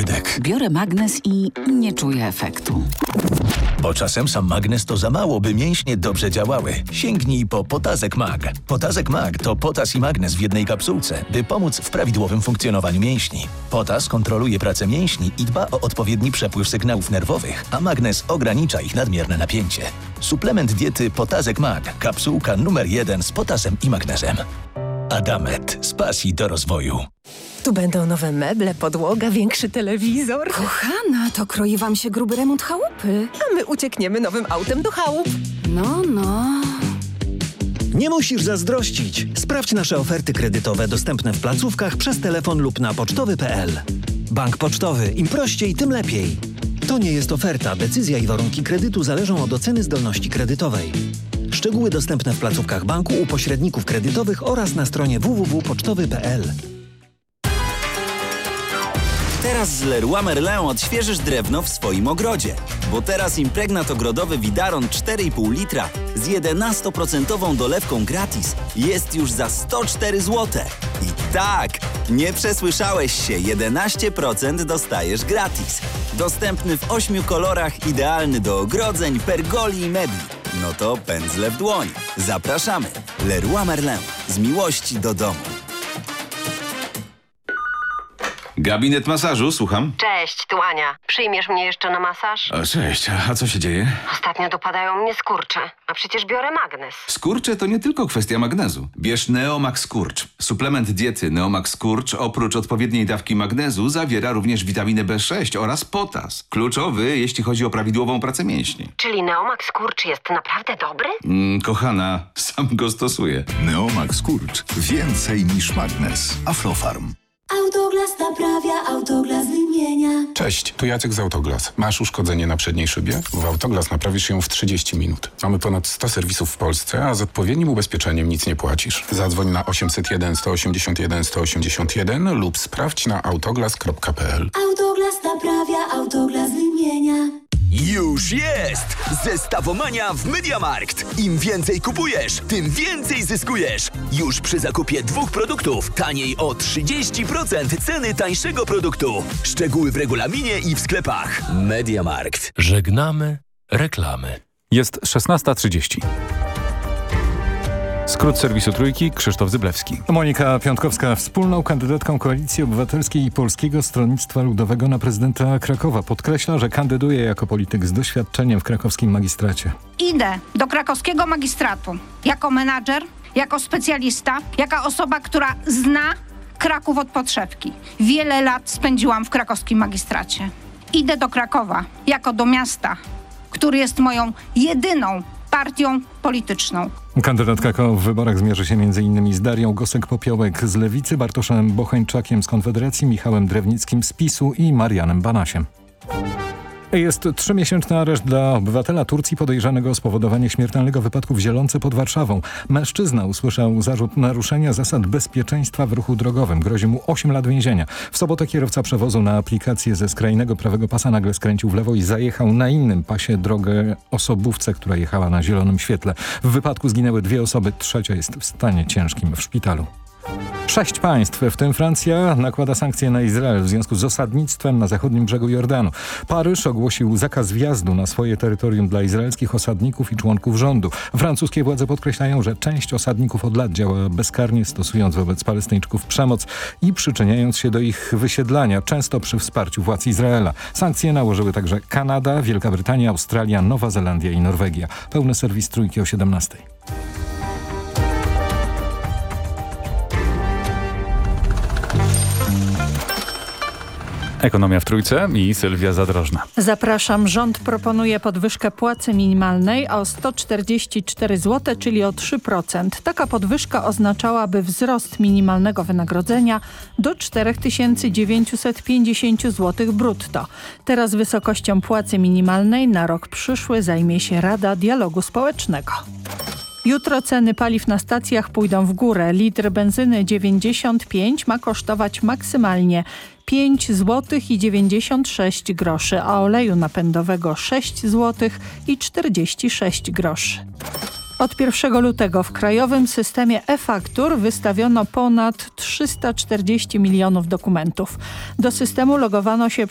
łydek. Biorę magnes i nie czuję efektu. Bo czasem sam magnes to za mało, by mięśnie dobrze działały. Sięgnij po Potazek Mag. Potazek Mag to potas i magnes w jednej kapsułce, by pomóc w prawidłowym funkcjonowaniu mięśni. Potas kontroluje pracę mięśni i dba o odpowiedni przepływ sygnałów nerwowych, a magnes ogranicza ich nadmierne napięcie. Suplement diety Potazek Mag. Kapsułka numer 1 z potasem i magnezem. Adamet. Z pasji do rozwoju. Tu będą nowe meble, podłoga, większy telewizor. Kochana, to kroi wam się gruby remont chałupy. A my uciekniemy nowym autem do chałup. No. Nie musisz zazdrościć. Sprawdź nasze oferty kredytowe dostępne w placówkach przez telefon lub na pocztowy.pl. Bank Pocztowy. Im prościej, tym lepiej. To nie jest oferta. Decyzja i warunki kredytu zależą od oceny zdolności kredytowej. Szczegóły dostępne w placówkach banku, u pośredników kredytowych oraz na stronie www.pocztowy.pl. Teraz z Leroy Merlin odświeżysz drewno w swoim ogrodzie. Bo teraz impregnat ogrodowy Widaron 4,5 litra z 11% dolewką gratis jest już za 104 zł. I tak, nie przesłyszałeś się, 11% dostajesz gratis. Dostępny w 8 kolorach, idealny do ogrodzeń, pergoli i mebli. No to pędzle w dłoń. Zapraszamy. Leroy Merlin. Z miłości do domu. Gabinet masażu, słucham. Cześć, tu Ania. Przyjmiesz mnie jeszcze na masaż? Cześć, a co się dzieje? Ostatnio dopadają mnie skurcze, a przecież biorę magnes. Skurcze to nie tylko kwestia magnezu. Bierz Neomax Skurcz. Suplement diety Neomax Skurcz oprócz odpowiedniej dawki magnezu zawiera również witaminę B6 oraz potas. Kluczowy, jeśli chodzi o prawidłową pracę mięśni. Czyli Neomax Skurcz jest naprawdę dobry? Kochana, sam go stosuję. Neomax Skurcz. Więcej niż magnes. Aflofarm. Autoglas naprawia, Autoglas wymienia. Cześć, tu Jacek z Autoglas. Masz uszkodzenie na przedniej szybie? W Autoglas naprawisz ją w 30 minut. Mamy ponad 100 serwisów w Polsce, a z odpowiednim ubezpieczeniem nic nie płacisz. Zadzwoń na 801 181 181 lub sprawdź na autoglas.pl. Autoglas naprawia, Autoglas wymienia. Już jest! Zestawomania w MediaMarkt. Im więcej kupujesz, tym więcej zyskujesz. Już przy zakupie 2 produktów taniej o 30% ceny tańszego produktu. Szczegóły w regulaminie i w sklepach. MediaMarkt. Żegnamy reklamy. Jest 16:30. Skrót serwisu Trójki, Krzysztof Zyblewski. Monika Piątkowska, wspólną kandydatką Koalicji Obywatelskiej i Polskiego Stronnictwa Ludowego na prezydenta Krakowa, podkreśla, że kandyduje jako polityk z doświadczeniem w krakowskim magistracie. Idę do krakowskiego magistratu jako menadżer, jako specjalista, jako osoba, która zna Kraków od podszewki. Wiele lat spędziłam w krakowskim magistracie. Idę do Krakowa jako do miasta, który jest moją jedyną partią polityczną. Kandydatka w wyborach zmierzy się m.in. z Darią Gosek-Popiołek z Lewicy, Bartoszem Bocheńczakiem z Konfederacji, Michałem Drewnickim z PiS-u i Marianem Banasiem. Jest 3-miesięczny areszt dla obywatela Turcji podejrzanego o spowodowanie śmiertelnego wypadku w Zielonce pod Warszawą. Mężczyzna usłyszał zarzut naruszenia zasad bezpieczeństwa w ruchu drogowym. Grozi mu 8 lat więzienia. W sobotę kierowca przewozu na aplikację ze skrajnego prawego pasa nagle skręcił w lewo i zajechał na innym pasie drogę osobówce, która jechała na zielonym świetle. W wypadku zginęły 2 osoby, trzecia jest w stanie ciężkim w szpitalu. 6 państw, w tym Francja, nakłada sankcje na Izrael w związku z osadnictwem na zachodnim brzegu Jordanu. Paryż ogłosił zakaz wjazdu na swoje terytorium dla izraelskich osadników i członków rządu. Francuskie władze podkreślają, że część osadników od lat działa bezkarnie, stosując wobec Palestyńczyków przemoc i przyczyniając się do ich wysiedlania, często przy wsparciu władz Izraela. Sankcje nałożyły także Kanada, Wielka Brytania, Australia, Nowa Zelandia i Norwegia. Pełny serwis Trójki o 17:00. Ekonomia w Trójce i Sylwia Zadrożna. Zapraszam. Rząd proponuje podwyżkę płacy minimalnej o 144 zł, czyli o 3%. Taka podwyżka oznaczałaby wzrost minimalnego wynagrodzenia do 4950 zł brutto. Teraz wysokością płacy minimalnej na rok przyszły zajmie się Rada Dialogu Społecznego. Jutro ceny paliw na stacjach pójdą w górę. Litr benzyny 95 ma kosztować maksymalnie 5 zł i 96 groszy, a oleju napędowego 6 zł i 46 groszy. Od 1 lutego w krajowym systemie e-faktur wystawiono ponad 340 milionów dokumentów. Do systemu logowano się